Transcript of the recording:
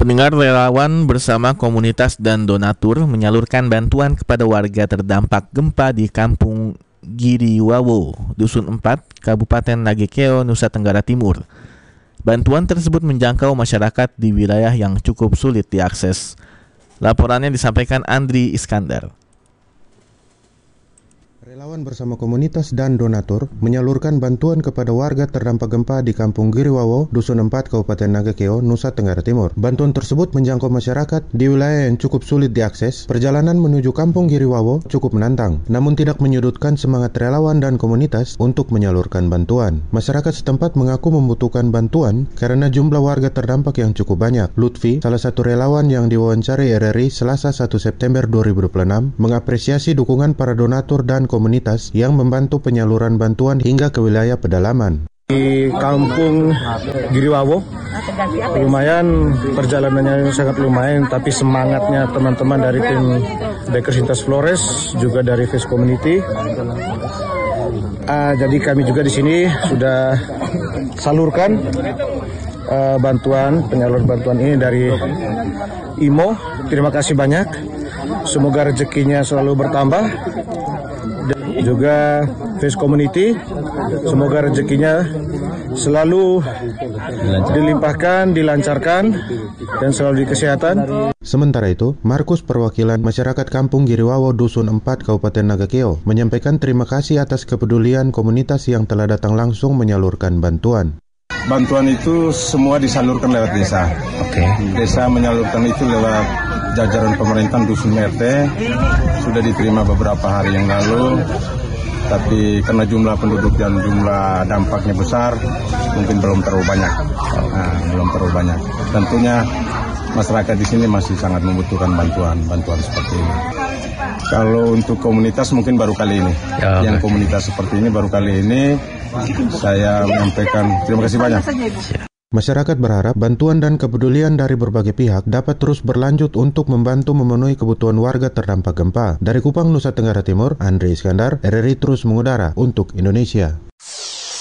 Pendengar, relawan bersama komunitas dan donatur menyalurkan bantuan kepada warga terdampak gempa di Kampung Giriwawo, Dusun 4, Kabupaten Nagekeo, Nusa Tenggara Timur. Bantuan tersebut menjangkau masyarakat di wilayah yang cukup sulit diakses. Laporannya disampaikan Andri Iskandar. Relawan bersama komunitas dan donatur menyalurkan bantuan kepada warga terdampak gempa di Kampung Giriwawo, Dusun 4, Kabupaten Nagekeo, Nusa Tenggara Timur. Bantuan tersebut menjangkau masyarakat di wilayah yang cukup sulit diakses. Perjalanan menuju Kampung Giriwawo cukup menantang, namun tidak menyurutkan semangat relawan dan komunitas untuk menyalurkan bantuan. Masyarakat setempat mengaku membutuhkan bantuan karena jumlah warga terdampak yang cukup banyak. Lutfi, salah satu relawan yang diwawancari RRI Selasa 1 September 2026, mengapresiasi dukungan para donatur dan komunitas yang membantu penyaluran bantuan hingga ke wilayah pedalaman. Di Kampung Giriwawo, lumayan perjalanannya sangat lumayan, tapi semangatnya teman-teman dari tim Bakersintas Flores, juga dari Face Community. Jadi kami juga di sini sudah salurkan penyaluran bantuan ini dari IMO. Terima kasih banyak. Semoga rezekinya selalu bertambah. Dan juga Face Community, semoga rezekinya selalu dilimpahkan, dilancarkan, dan selalu di kesehatan. Sementara itu, Markus perwakilan masyarakat Kampung Giriwawo Dusun 4 Kabupaten Nagekeo menyampaikan terima kasih atas kepedulian komunitas yang telah datang langsung menyalurkan bantuan. Bantuan itu semua disalurkan lewat desa. Desa menyalurkan itu lewat jajaran pemerintahan Dusun RT. Sudah diterima beberapa hari yang lalu, tapi karena jumlah penduduk dan jumlah dampaknya besar, mungkin belum terlalu banyak. Tentunya masyarakat di sini masih sangat membutuhkan bantuan seperti ini. Kalau untuk komunitas mungkin baru kali ini. Yang komunitas seperti ini baru kali ini saya menyampaikan terima kasih banyak. Masyarakat berharap bantuan dan kepedulian dari berbagai pihak dapat terus berlanjut untuk membantu memenuhi kebutuhan warga terdampak gempa. Dari Kupang, Nusa Tenggara Timur, Andri Iskandar, RRI terus mengudara untuk Indonesia.